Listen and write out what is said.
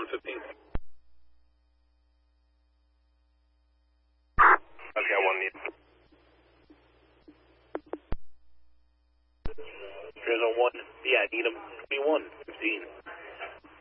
115. I've got one need. There's a 1. Yeah, I need him. 21. 15.